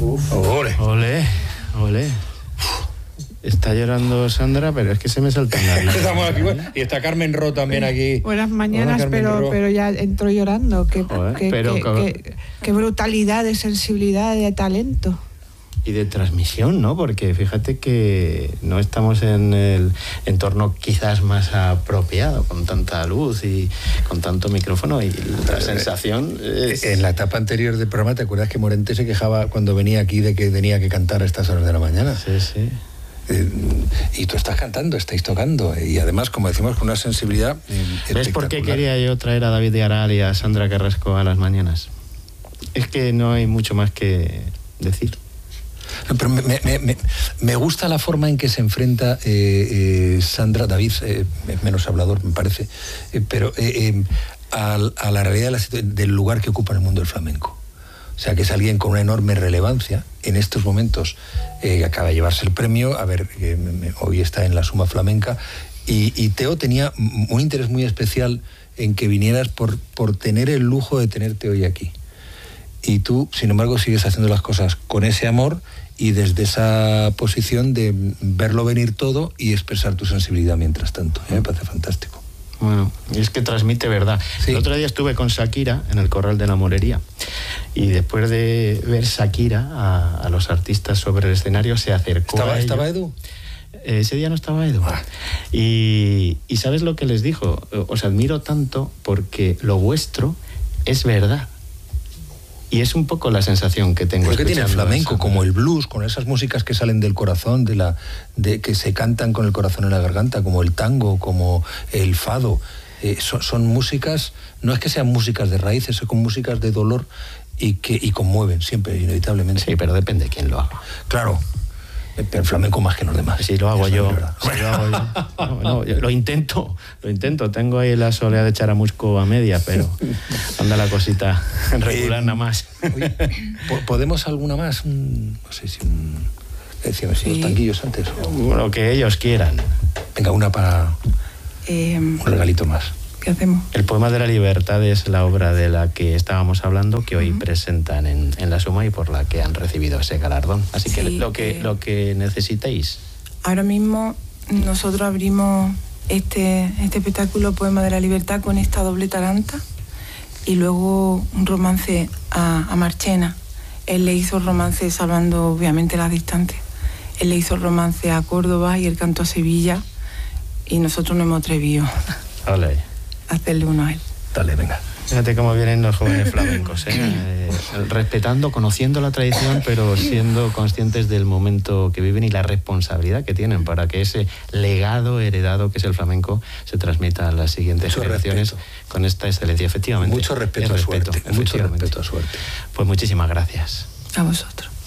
Ole. Ole, ole. Está llorando Sandra, pero es que se me saltan las lágrimas. Estamos aquí, bueno, y está Carmen Ro también aquí. Buenas mañanas, pero ya entró llorando. Qué brutalidad de sensibilidad, de talento. Y de transmisión, ¿no? Porque fíjate que no estamos en el entorno quizás más apropiado, con tanta luz y con tanto micrófono, y la sensación es... En la etapa anterior del programa, ¿te acuerdas que Morente se quejaba cuando venía aquí de que tenía que cantar a estas horas de la mañana? Sí, sí. Y tú estás cantando, estáis tocando, y además, como decimos, con una sensibilidad ¿Ves por qué quería yo traer a David de Aral y a Sandra Carrasco a las mañanas? Es que no hay mucho más que decir. No, pero me gusta la forma en que se enfrenta Sandra, David, es menos hablador, me parece, pero a la realidad del lugar que ocupa en el mundo del flamenco. O sea, que es alguien con una enorme relevancia. En estos momentos acaba de llevarse el premio, hoy está en la Suma Flamenca, y Teo tenía un interés muy especial en que vinieras por tener el lujo de tenerte hoy aquí. Y tú, sin embargo, sigues haciendo las cosas con ese amor y desde esa posición de verlo venir todo y expresar tu sensibilidad mientras tanto. Me parece fantástico. Bueno, y es que transmite verdad. Sí. El otro día estuve con Shakira en el Corral de la Morería, y después de ver Shakira a los artistas sobre el escenario, se acercó a ellos. ¿Estaba Edu? Ese día no estaba Edu. Y ¿sabes lo que les dijo? Os admiro tanto porque lo vuestro es verdad. Y es un poco la sensación que tengo. Creo que tiene el flamenco, como el blues, con esas músicas que salen del corazón, que se cantan con el corazón en la garganta, como el tango, como el fado. Son músicas, no es que sean músicas de raíces, son músicas de dolor y conmueven siempre, inevitablemente. Sí, pero depende de quién lo haga. Claro. El flamenco más que los demás. Si lo hago yo. Lo intento. Tengo ahí la soleá de Charamusco a media, pero anda la cosita regular nada más. Oye, ¿podemos alguna más? No sé si decíamos los tanquillos antes. Lo que ellos quieran. Venga, una para un regalito más. ¿Qué hacemos? El Poema de la Libertad es la obra de la que estábamos hablando, que hoy presentan en la Suma y por la que han recibido ese galardón. Así que lo que necesitéis. Ahora mismo nosotros abrimos este espectáculo Poema de la Libertad con esta doble taranta y luego un romance a Marchena. Él le hizo el romance salvando obviamente las distancias. Él le hizo el romance a Córdoba y el canto a Sevilla, y nosotros no hemos atrevido hacerle uno a él. Dale, venga. Fíjate cómo vienen los jóvenes flamencos, respetando, conociendo la tradición, pero siendo conscientes del momento que viven y la responsabilidad que tienen para que ese legado heredado que es el flamenco se transmita a las siguientes generaciones con esta excelencia. Efectivamente. Mucho respeto a Suerte. Mucho respeto a Suerte. Pues muchísimas gracias. A vosotros.